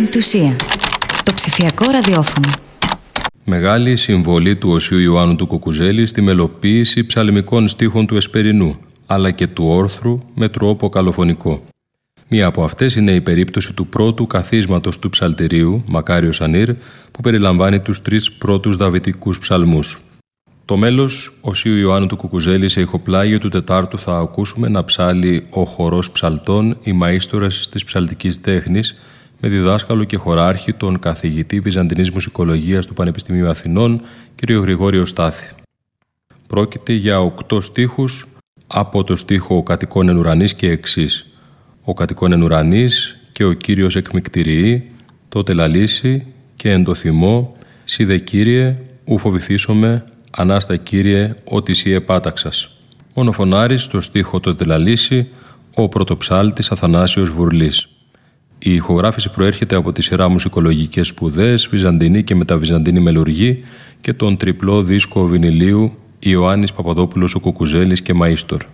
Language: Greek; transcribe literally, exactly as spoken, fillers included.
Πεμπτουσία. Το ψηφιακό ραδιόφωνο. Μεγάλη συμβολή του Οσίου Ιωάννου του Κουκουζέλη στη μελοποίηση ψαλμικών στίχων του Εσπερινού, αλλά και του όρθρου με τρόπο καλοφωνικό. Μία από αυτές είναι η περίπτωση του πρώτου καθίσματος του ψαλτηρίου, Μακάριος Ανήρ, που περιλαμβάνει τους τρεις πρώτους δαβητικούς ψαλμούς. Το μέλος Οσίου Ιωάννου του Κουκουζέλη σε ηχοπλάγιο του Τετάρτου θα ακούσουμε να ψάλει ο χορός ψαλτών, οι μαΐστορες της ψαλτικής τέχνης, με διδάσκαλο και χωράρχη τον καθηγητή Βυζαντινής Μουσικολογίας του Πανεπιστημίου Αθηνών, κ. Γρηγόριο Στάθη. Πρόκειται για οκτώ στίχους από το στίχο «Ο κατοικών εν ουρανής» και εξής. «Ο κατοικών εν ουρανής και ο Κύριος εκμυκτηριεί, τότε λαλήσει και εν το θυμό, σι δε Κύριε, ου φοβηθήσομαι, ανάστα Κύριε, ότι σι επάταξας». Μονοφωνάρης στο στίχο «τότε λαλήσει» ο πρωτοψάλτης Αθανάσιος Βουρλής. Η ηχογράφηση προέρχεται από τη σειρά μουσικολογικές σπουδές, βυζαντινή και μεταβυζαντινή μελουργή και τον τριπλό δίσκο βινιλίου Ιωάννης Παπαδόπουλος ο Κουκουζέλης και Μαΐστορ.